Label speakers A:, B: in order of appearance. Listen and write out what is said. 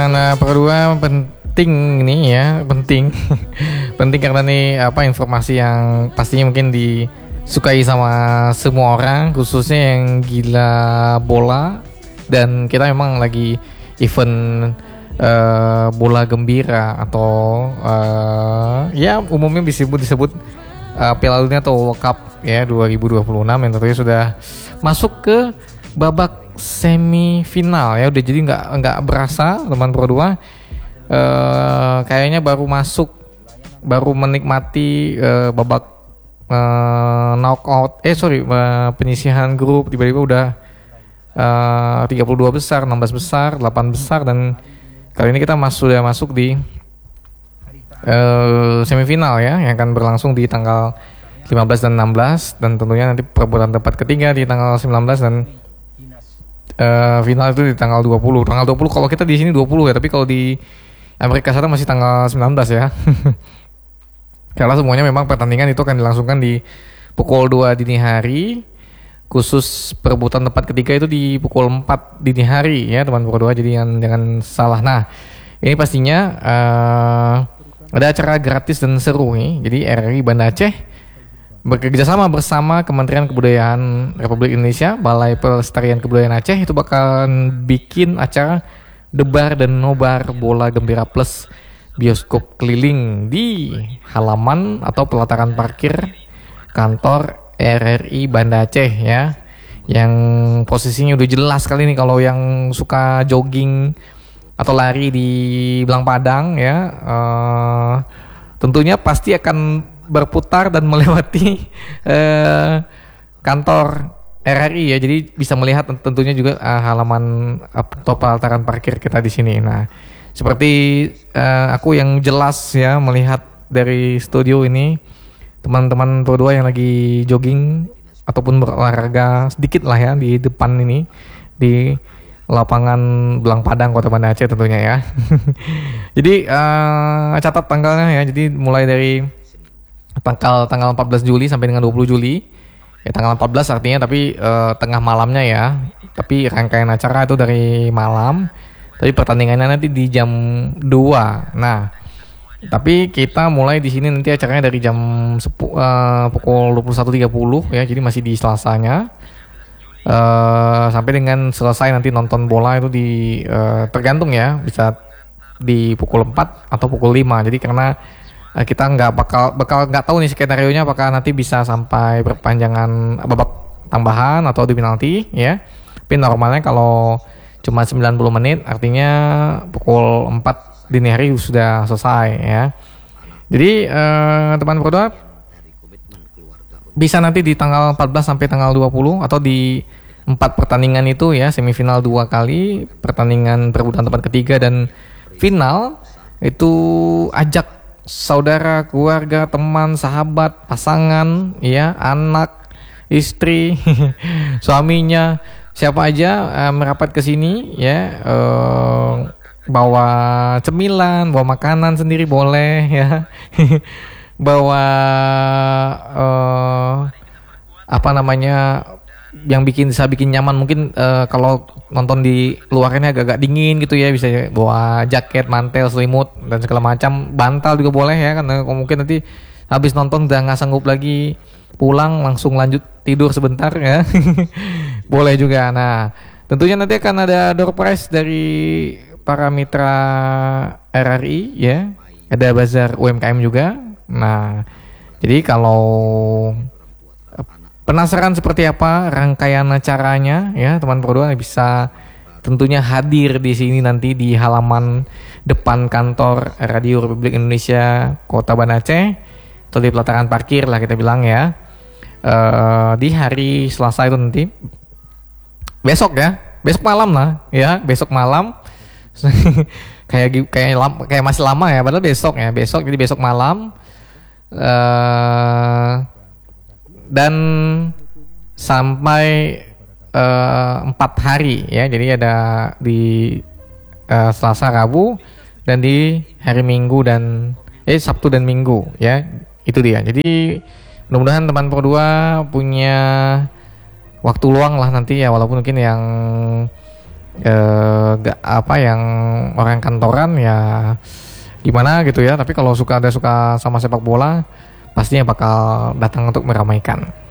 A: teman Pro 2 penting ini ya, penting penting karena nih informasi yang pastinya mungkin disukai sama semua orang, khususnya yang gila bola. Dan kita memang lagi event bola gembira atau ya umumnya disebut Piala Dunia atau World Cup ya 2026 yang tentunya sudah masuk ke babak semifinal ya. Udah jadi nggak berasa teman Pro 2 kayaknya baru menikmati babak knockout penyisihan grup, tiba-tiba udah 32 besar, 16 besar, 8 besar, dan kali ini kita sudah masuk di semifinal ya, yang akan berlangsung di tanggal 15 dan 16, dan tentunya nanti perebutan tempat ketiga di tanggal 19 dan final itu di tanggal 20. Tanggal 20 kalau kita di sini 20 ya, tapi kalau di Amerika Selatan masih tanggal 19 ya. Karena semuanya memang pertandingan itu akan dilangsungkan di pukul 2 dini hari. Khusus perebutan tempat ketiga itu di pukul 4 dini hari ya teman Pro 2, jadi jangan salah. Nah, ini pastinya ada acara gratis dan seru nih. Jadi RRI Banda Aceh bekerjasama bersama Kementerian Kebudayaan Republik Indonesia, Balai Pelestarian Kebudayaan Aceh itu bakalan bikin acara debar dan nobar bola gembira plus bioskop keliling di halaman atau pelataran parkir kantor RRI Banda Aceh ya, yang posisinya udah jelas kali nih kalau yang suka jogging atau lari di Belang Padang ya, tentunya pasti akan berputar dan melewati kantor RRI ya, jadi bisa melihat tentunya juga halaman atau pelataran parkir kita di sini. Nah, seperti aku yang jelas ya melihat dari studio ini, teman-teman Pro 2 yang lagi jogging ataupun berolahraga sedikit lah ya di depan ini di lapangan Belang Padang Kota Banda Aceh tentunya ya. Jadi catat tanggalnya ya. Jadi mulai dari tanggal 14 Juli sampai dengan 20 Juli. Ya tanggal 14 artinya tapi tengah malamnya ya. Tapi rangkaian acara itu dari malam. Tapi pertandingannya nanti di jam 2. Nah, tapi kita mulai di sini nanti acaranya dari jam pukul 21.30 ya. Jadi masih di Selasanya. Sampai dengan selesai nanti nonton bola itu tergantung ya, bisa di pukul 4 atau pukul 5. Jadi karena kita bakal nggak tahu nih skenario-nya apakah nanti bisa sampai berpanjangan babak tambahan atau di penalti ya. Tapi normalnya kalau cuma 90 menit artinya pukul 4 dini hari sudah selesai ya. Jadi teman Pro 2 bisa nanti di tanggal 14 sampai tanggal 20 atau di 4 pertandingan itu ya, semifinal 2 kali, pertandingan perebutan tempat ketiga dan final itu ajak saudara, keluarga, teman, sahabat, pasangan ya, anak, istri, suaminya, siapa aja merapat ke sini ya, bawa cemilan, bawa makanan sendiri boleh ya. Bawa yang bisa bikin nyaman, mungkin kalau nonton di luarnya agak-agak dingin gitu ya, bisa bawa jaket, mantel, selimut dan segala macam, bantal juga boleh ya, karena mungkin nanti habis nonton udah nggak sanggup lagi pulang, langsung lanjut tidur sebentar ya. Boleh juga. Nah, tentunya nanti akan ada door prize dari para mitra RRI ya, ada bazar UMKM juga. Nah, jadi kalau penasaran seperti apa rangkaian acaranya ya, teman Pro 2 bisa tentunya hadir di sini nanti di halaman depan kantor Radio Republik Indonesia Kota Banda Aceh atau di pelataran parkir lah kita bilang ya. Di hari Selasa itu nanti besok malam lah ya, besok malam. kayak masih lama ya, padahal besok, jadi besok malam dan sampai 4 hari ya, jadi ada di Selasa, Rabu, dan di hari Minggu dan Sabtu dan Minggu ya, itu dia. Jadi mudah-mudahan teman Pro 2 punya waktu luang lah nanti ya, walaupun mungkin yang gak apa yang orang kantoran ya gimana gitu ya. Tapi kalau suka sama sepak bola, pastinya bakal datang untuk meramaikan.